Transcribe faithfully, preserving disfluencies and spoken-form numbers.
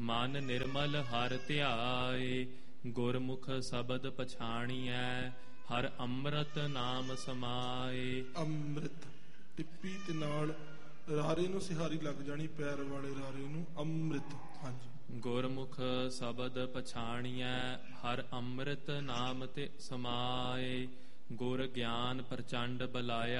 ਮਨ ਨਿਰਮਲ ਹਰਿ ਧਿਆਏ। ਗੁਰਮੁਖ ਸ਼ਬਦ ਪਛਾਣੀਐ ਹਰਿ ਅੰਮ੍ਰਿਤ ਨਾਮ ਸਮਾਏ। ਅੰਮ੍ਰਿਤ ਟਿੱਪੀ ਤੇ ਨਾਲ ਰਾਰੇ ਨੂੰ ਸਿਹਾਰੀ ਲੱਗ ਜਾਣੀ, ਪੈਰ ਵਾਲੇ ਰਾਰੇ ਨੂੰ, ਅੰਮ੍ਰਿਤ। ਹਾਂਜੀ। ਗੁਰਮੁਖ ਸ਼ਬਦ ਪਛਾਣੀਐ ਹਰਿ ਅੰਮ੍ਰਿਤ ਨਾਮ ਤੇ ਸਮਾਏ। ਗੁਰ ਗਿਆਨ ਪ੍ਰਚੰਡ ਬਲਾਇਆ